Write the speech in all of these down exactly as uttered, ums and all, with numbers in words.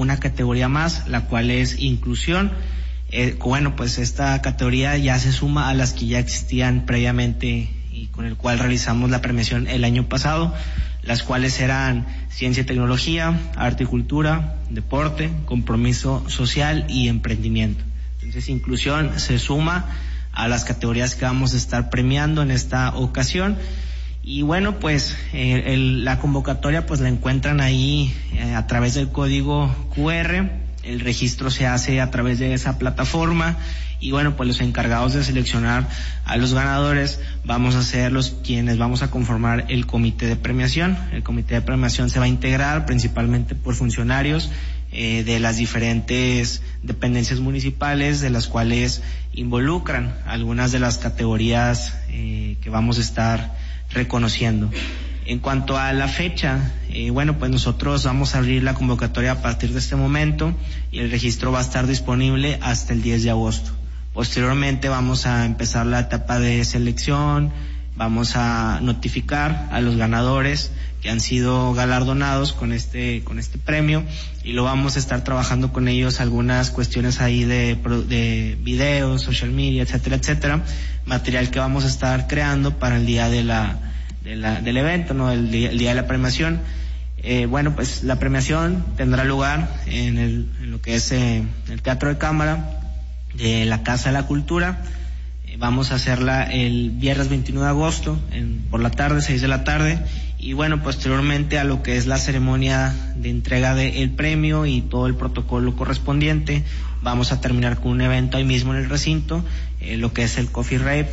una categoría más, la cual es inclusión. Eh, bueno, pues esta categoría ya se suma a las que ya existían previamente y con el cual realizamos la premiación el año pasado, las cuales eran ciencia y tecnología, arte y cultura, deporte, compromiso social y emprendimiento. Entonces, inclusión se suma a las categorías que vamos a estar premiando en esta ocasión. Y bueno, pues eh, el, la convocatoria pues la encuentran ahí eh, a través del código cu erre. El registro se hace a través de esa plataforma y bueno, pues los encargados de seleccionar a los ganadores vamos a ser los quienes vamos a conformar el comité de premiación. El comité de premiación se va a integrar principalmente por funcionarios eh, de las diferentes dependencias municipales, de las cuales involucran algunas de las categorías eh, que vamos a estar reconociendo. En cuanto a la fecha, eh, bueno, pues nosotros vamos a abrir la convocatoria a partir de este momento y el registro va a estar disponible hasta el diez de agosto. Posteriormente vamos a empezar la etapa de selección, vamos a notificar a los ganadores que han sido galardonados con este con este premio y lo vamos a estar trabajando con ellos algunas cuestiones ahí de, de videos, social media, etcétera, etcétera, material que vamos a estar creando para el día de la De la, del evento, ¿no? El día, el día de la premiación. Eh, bueno, pues la premiación tendrá lugar en, el, en lo que es eh, el Teatro de Cámara de la Casa de la Cultura. Eh, vamos a hacerla el viernes veintiuno de agosto, en, por la tarde, seis de la tarde. Y bueno, posteriormente a lo que es la ceremonia de entrega del premio y todo el protocolo correspondiente, vamos a terminar con un evento ahí mismo en el recinto, eh, lo que es el Coffee Rave.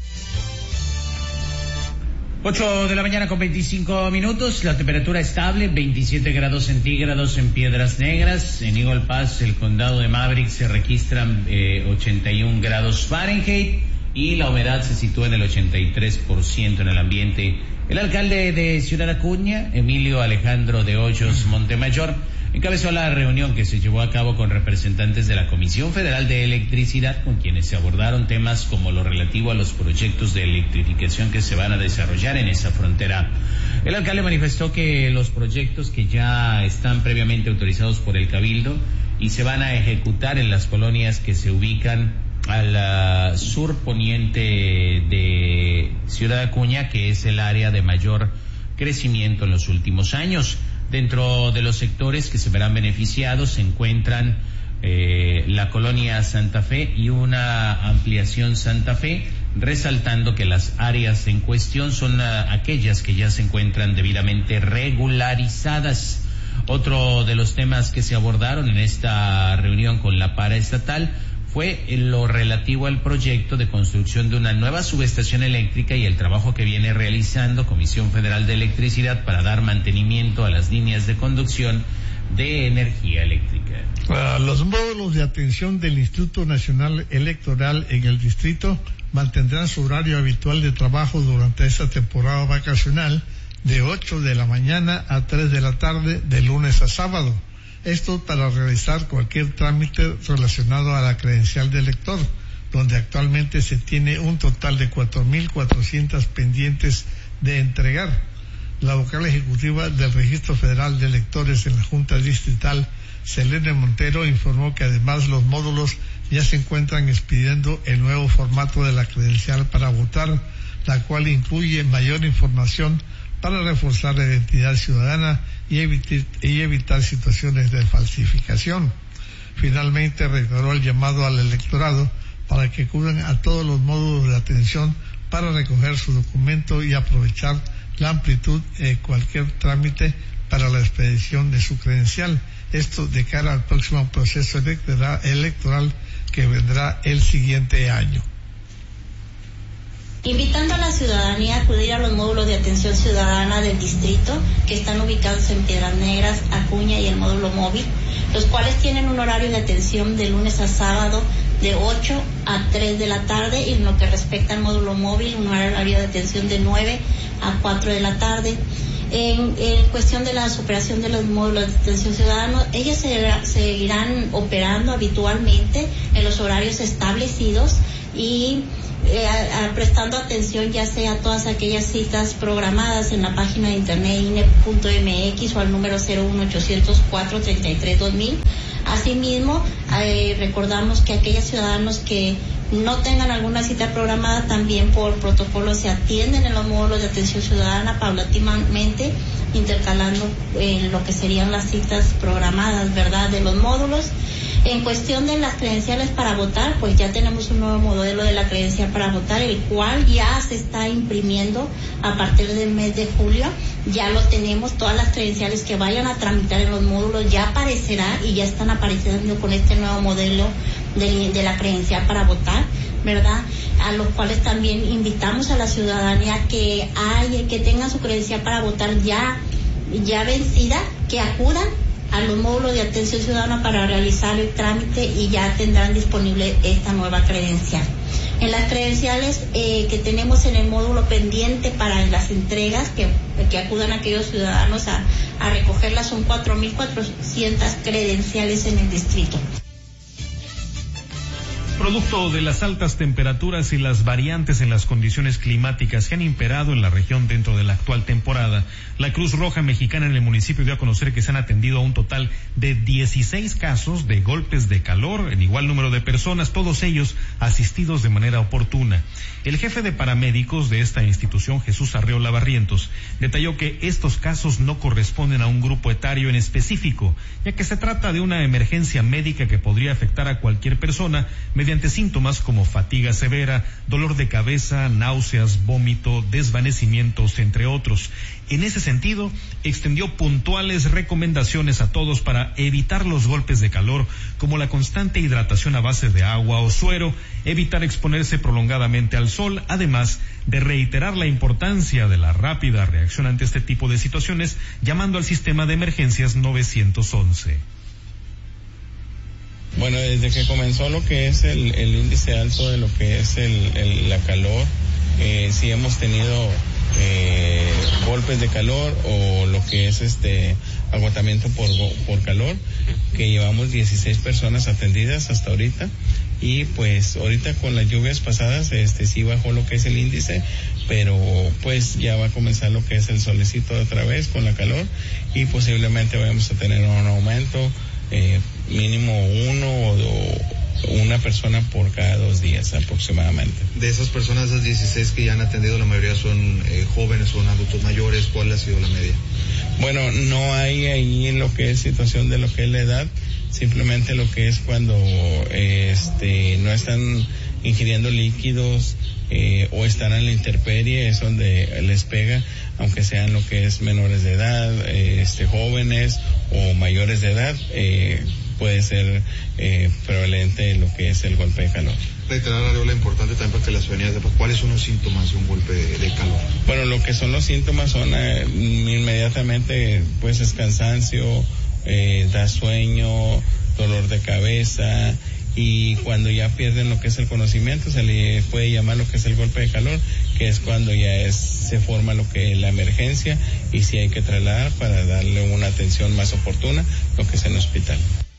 ocho de la mañana con veinticinco minutos, la temperatura estable, veintisiete grados centígrados en Piedras Negras. En Eagle Pass, el condado de Maverick, se registran eh, ochenta y un grados Fahrenheit y la humedad se sitúa en el ochenta y tres por ciento en el ambiente. El alcalde de Ciudad Acuña, Emilio Alejandro de Hoyos Montemayor, encabezó la reunión que se llevó a cabo con representantes de la Comisión Federal de Electricidad, con quienes se abordaron temas como lo relativo a los proyectos de electrificación que se van a desarrollar en esa frontera. El alcalde manifestó que los proyectos que ya están previamente autorizados por el Cabildo y se van a ejecutar en las colonias que se ubican al sur poniente de Ciudad Acuña, que es el área de mayor crecimiento en los últimos años. Dentro de los sectores que se verán beneficiados se encuentran eh, la colonia Santa Fe y una ampliación Santa Fe, resaltando que las áreas en cuestión son uh, aquellas que ya se encuentran debidamente regularizadas. Otro de los temas que se abordaron en esta reunión con la paraestatal fue lo relativo al proyecto de construcción de una nueva subestación eléctrica y el trabajo que viene realizando Comisión Federal de Electricidad para dar mantenimiento a las líneas de conducción de energía eléctrica. Uh, los módulos de atención del Instituto Nacional Electoral en el distrito mantendrán su horario habitual de trabajo durante esta temporada vacacional de ocho de la mañana a tres de la tarde de lunes a sábado. Esto para realizar cualquier trámite relacionado a la credencial de elector, donde actualmente se tiene un total de cuatro mil cuatrocientas pendientes de entregar. La vocal ejecutiva del Registro Federal de Electores en la Junta Distrital, Selene Montero, informó que además los módulos ya se encuentran expidiendo el nuevo formato de la credencial para votar, la cual incluye mayor información para reforzar la identidad ciudadana y evitar, y evitar situaciones de falsificación. Finalmente reiteró el llamado al electorado para que acudan a todos los módulos de atención para recoger su documento y aprovechar la amplitud de cualquier trámite para la expedición de su credencial. Esto de cara al próximo proceso electoral que vendrá el siguiente año. Invitando a la ciudadanía a acudir a los módulos de atención ciudadana del distrito que están ubicados en Piedras Negras, Acuña y el módulo móvil, los cuales tienen un horario de atención de lunes a sábado de ocho a tres de la tarde y en lo que respecta al módulo móvil, un horario de atención de nueve a cuatro de la tarde. En, en cuestión de la superación de los módulos de atención ciudadana, ellos se, seguirán operando habitualmente en los horarios establecidos y eh, a, a, prestando atención ya sea a todas aquellas citas programadas en la página de internet I N E punto M X o al número cero uno ochocientos cuatro treinta y tres dos mil. Asimismo, eh, recordamos que aquellos ciudadanos que no tengan alguna cita programada también por protocolo se atienden en los módulos de atención ciudadana paulatinamente, intercalando eh, lo que serían las citas programadas, ¿verdad?, de los módulos. En cuestión de las credenciales para votar, pues ya tenemos un nuevo modelo de la credencial para votar, el cual ya se está imprimiendo a partir del mes de julio. Ya lo tenemos, todas las credenciales que vayan a tramitar en los módulos ya aparecerá y ya están apareciendo con este nuevo modelo de, de la credencial para votar, ¿verdad? A los cuales también invitamos a la ciudadanía que hay, que tengan su credencial para votar ya, ya vencida, que acudan a los módulos de atención ciudadana para realizar el trámite y ya tendrán disponible esta nueva credencial. En las credenciales eh, que tenemos en el módulo pendiente para las entregas, que, que acudan aquellos ciudadanos a, a recogerlas, son cuatro mil cuatrocientas credenciales en el distrito. Producto de las altas temperaturas y las variantes en las condiciones climáticas que han imperado en la región dentro de la actual temporada, la Cruz Roja Mexicana en el municipio dio a conocer que se han atendido a un total de dieciséis casos de golpes de calor en igual número de personas, todos ellos asistidos de manera oportuna. El jefe de paramédicos de esta institución, Jesús Arreola Barrientos, detalló que estos casos no corresponden a un grupo etario en específico, ya que se trata de una emergencia médica que podría afectar a cualquier persona mediante síntomas como fatiga severa, dolor de cabeza, náuseas, vómito, desvanecimientos, entre otros. En ese sentido, extendió puntuales recomendaciones a todos para evitar los golpes de calor, como la constante hidratación a base de agua o suero, evitar exponerse prolongadamente al sol, además de reiterar la importancia de la rápida reacción ante este tipo de situaciones, llamando al sistema de emergencias nueve once. Bueno, desde que comenzó lo que es el, el índice alto de lo que es el, el, la calor, eh, sí hemos tenido eh, golpes de calor o lo que es este agotamiento por, por calor, que llevamos dieciséis personas atendidas hasta ahorita. Y pues ahorita con las lluvias pasadas este sí bajó lo que es el índice, pero pues ya va a comenzar lo que es el solecito otra vez con la calor y posiblemente vamos a tener un aumento eh, mínimo uno o do, una persona por cada dos días aproximadamente. De esas personas, esas dieciséis que ya han atendido, la mayoría son eh, jóvenes, son adultos mayores. ¿Cuál ha sido la media? Bueno, no hay ahí lo que es situación de lo que es la edad, simplemente lo que es cuando eh, este no están ingiriendo líquidos eh, o están en la intemperie, es donde les pega, aunque sean lo que es menores de edad, eh, este jóvenes o mayores de edad, eh, puede ser eh, prevalente lo que es el golpe de calor. Reiterar, Arreola, importante también para que las ciudadanía sepa cuáles son los síntomas de un golpe de, de calor. Bueno, lo que son los síntomas son eh, inmediatamente pues es cansancio, eh, da sueño, dolor de cabeza, y cuando ya pierden lo que es el conocimiento se le puede llamar lo que es el golpe de calor, que es cuando ya es, se forma lo que es la emergencia y si hay que trasladar para darle una atención más oportuna, lo que es en el hospital.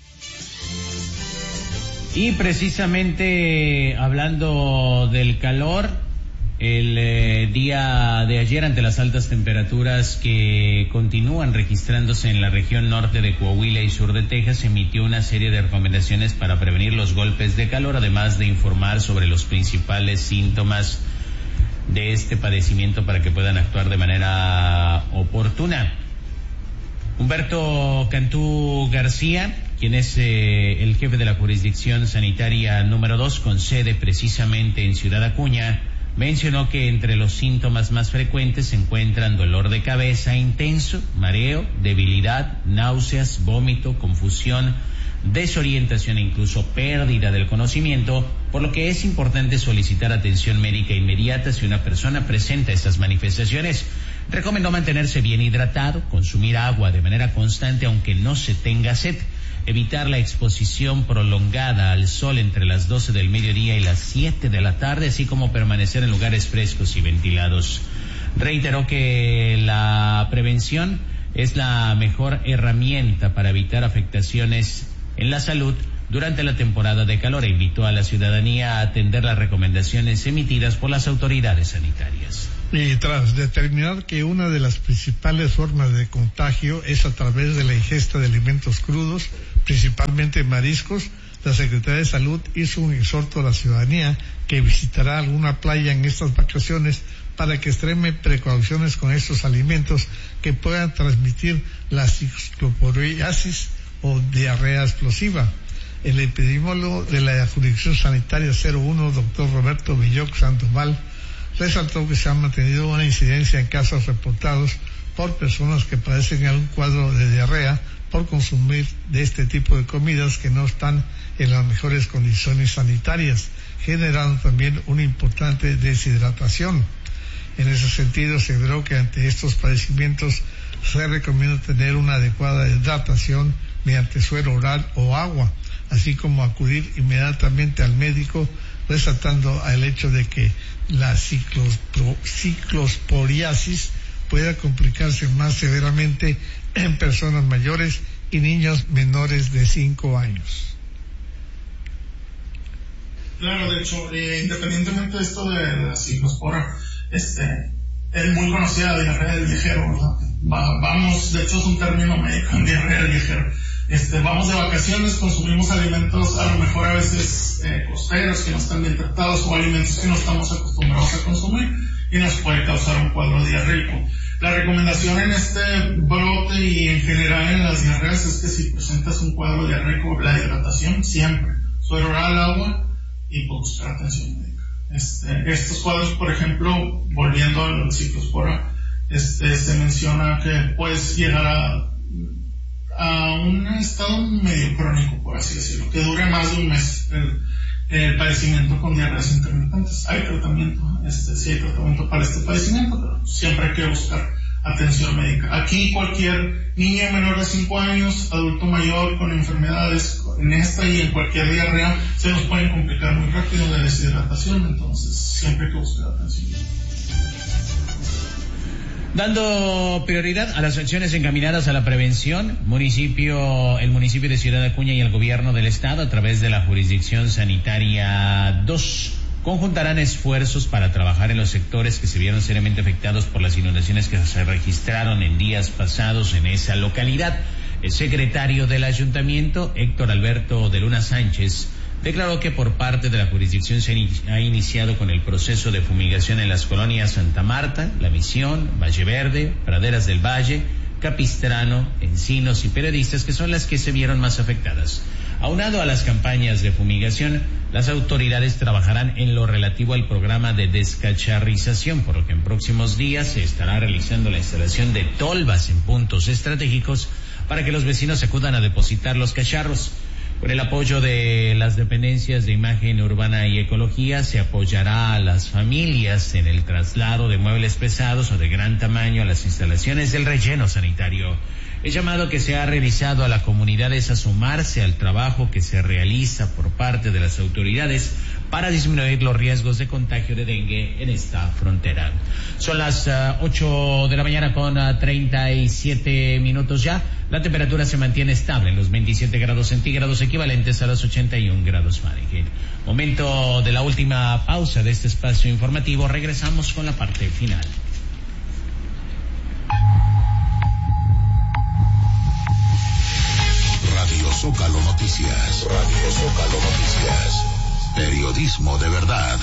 Y precisamente hablando del calor, el eh, día de ayer, ante las altas temperaturas que continúan registrándose en la región norte de Coahuila y sur de Texas, se emitió una serie de recomendaciones para prevenir los golpes de calor, además de informar sobre los principales síntomas de este padecimiento para que puedan actuar de manera oportuna. Humberto Cantú García, quien es eh, el jefe de la jurisdicción sanitaria número dos, con sede precisamente en Ciudad Acuña, mencionó que entre los síntomas más frecuentes se encuentran dolor de cabeza intenso, mareo, debilidad, náuseas, vómito, confusión, desorientación e incluso pérdida del conocimiento, por lo que es importante solicitar atención médica inmediata si una persona presenta estas manifestaciones. Recomendó mantenerse bien hidratado, consumir agua de manera constante aunque no se tenga sed, evitar la exposición prolongada al sol entre las doce del mediodía y las siete de la tarde, así como permanecer en lugares frescos y ventilados. Reiteró que la prevención es la mejor herramienta para evitar afectaciones en la salud durante la temporada de calor e invitó a la ciudadanía a atender las recomendaciones emitidas por las autoridades sanitarias. Y tras determinar que una de las principales formas de contagio es a través de la ingesta de alimentos crudos, principalmente mariscos, la Secretaría de Salud hizo un exhorto a la ciudadanía que visitará alguna playa en estas vacaciones para que extreme precauciones con estos alimentos que puedan transmitir la cicloporiasis o diarrea explosiva. El epidemiólogo de la Jurisdicción Sanitaria cero uno, doctor Roberto Villoc Sandoval, resaltó que se ha mantenido una incidencia en casos reportados por personas que padecen algún cuadro de diarrea por consumir de este tipo de comidas que no están en las mejores condiciones sanitarias, generando también una importante deshidratación. En ese sentido, se aseveró que ante estos padecimientos se recomienda tener una adecuada hidratación mediante suero oral o agua, así como acudir inmediatamente al médico, resaltando el hecho de que la ciclosporiasis pueda complicarse más severamente en personas mayores y niños menores de cinco años. Claro, de hecho, eh, independientemente de esto de, de la ciclospora, este, es muy conocida la diarrea del viajero, ¿verdad? Va, vamos, de hecho es un término médico, diarrea del viajero. Este, vamos de vacaciones, consumimos alimentos a lo mejor a veces eh, costeros que no están bien tratados o alimentos que no estamos acostumbrados a consumir y nos puede causar un cuadro diarreico. La recomendación en este brote y en general en las diarreas es que si presentas un cuadro diarreico, la hidratación siempre, suero oral, agua y buscar atención médica. Este, estos cuadros, por ejemplo, volviendo al ciclospora, este, se menciona que puedes llegar a a un estado medio crónico, por así decirlo, que dure más de un mes el, el padecimiento con diarreas intermitentes. Hay tratamiento, este, sí hay tratamiento para este padecimiento, pero siempre hay que buscar atención médica. Aquí cualquier niño menor de cinco años, adulto mayor con enfermedades, en esta y en cualquier diarrea, se nos pueden complicar muy rápido de deshidratación, entonces siempre hay que buscar atención médica. Dando prioridad a las acciones encaminadas a la prevención, municipio, el municipio de Ciudad Acuña y el gobierno del estado, a través de la Jurisdicción Sanitaria dos, conjuntarán esfuerzos para trabajar en los sectores que se vieron seriamente afectados por las inundaciones que se registraron en días pasados en esa localidad. El secretario del ayuntamiento, Héctor Alberto de Luna Sánchez, declaró que por parte de la jurisdicción se ha iniciado con el proceso de fumigación en las colonias Santa Marta, La Misión, Valle Verde, Praderas del Valle, Capistrano, Encinos y Periodistas, que son las que se vieron más afectadas. Aunado a las campañas de fumigación, las autoridades trabajarán en lo relativo al programa de descacharrización, por lo que en próximos días se estará realizando la instalación de tolvas en puntos estratégicos para que los vecinos acudan a depositar los cacharros. Con el apoyo de las dependencias de Imagen Urbana y Ecología, se apoyará a las familias en el traslado de muebles pesados o de gran tamaño a las instalaciones del relleno sanitario. El llamado que se ha realizado a la comunidad es a sumarse al trabajo que se realiza por parte de las autoridades para disminuir los riesgos de contagio de dengue en esta frontera. Son las uh, ocho de la mañana con uh, treinta y siete minutos ya. La temperatura se mantiene estable en los veintisiete grados centígrados, equivalentes a los ochenta y un grados Fahrenheit. Momento de la última pausa de este espacio informativo. Regresamos con la parte final. Radio Zócalo Noticias. Radio Zócalo Noticias. Periodismo de verdad.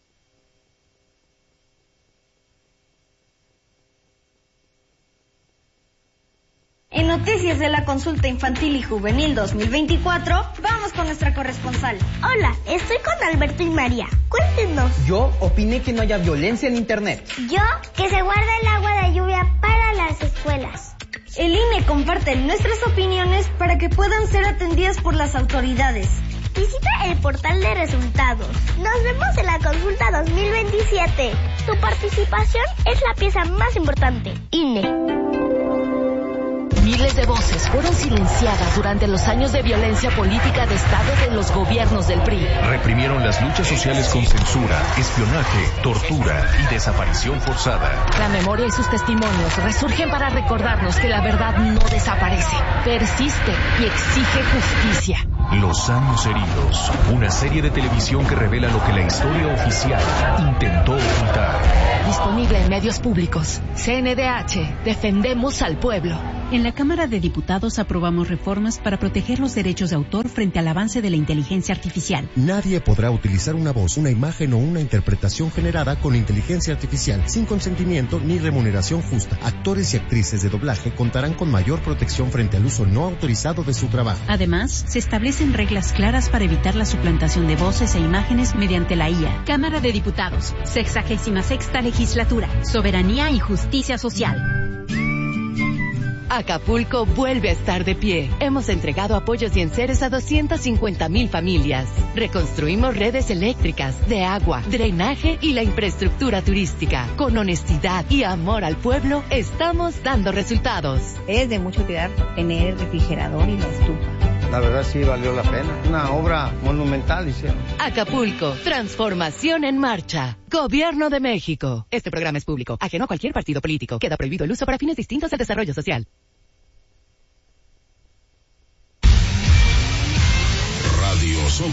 En Noticias de la Consulta Infantil y Juvenil dos mil veinticuatro, vamos con nuestra corresponsal. Hola, estoy con Alberto y María. Cuéntenos. Yo opiné que no haya violencia en Internet. Yo, que se guarde el agua de lluvia para las escuelas. El I N E comparte nuestras opiniones para que puedan ser atendidas por las autoridades. Visita el portal de resultados. Nos vemos en la consulta dos mil veintisiete. Tu participación es la pieza más importante. I N E. Miles de voces fueron silenciadas durante los años de violencia política de Estado de los gobiernos del P R I. Reprimieron las luchas sociales con censura, espionaje, tortura y desaparición forzada. La memoria y sus testimonios resurgen para recordarnos que la verdad no desaparece, persiste y exige justicia. Los años heridos, una serie de televisión que revela lo que la historia oficial intentó ocultar. Disponible en medios públicos. C N D H, defendemos al pueblo. En la Cámara de Diputados aprobamos reformas para proteger los derechos de autor frente al avance de la inteligencia artificial. Nadie podrá utilizar una voz, una imagen o una interpretación generada con inteligencia artificial sin consentimiento ni remuneración justa. Actores y actrices de doblaje contarán con mayor protección frente al uso no autorizado de su trabajo. Además, se establecen reglas claras para evitar la suplantación de voces e imágenes mediante la I A. Cámara de Diputados, sexagésima sexta legislatura, soberanía y justicia social. Acapulco vuelve a estar de pie. Hemos entregado apoyos y enseres a doscientas cincuenta mil familias. Reconstruimos redes eléctricas, de agua, drenaje y la infraestructura turística. Con honestidad y amor al pueblo, estamos dando resultados. Es de mucha utilidad tener el refrigerador y la estufa. La verdad sí valió la pena. Una obra monumental hicieron. Acapulco, transformación en marcha. Gobierno de México. Este programa es público, ajeno a cualquier partido político. Queda prohibido el uso para fines distintos del desarrollo social.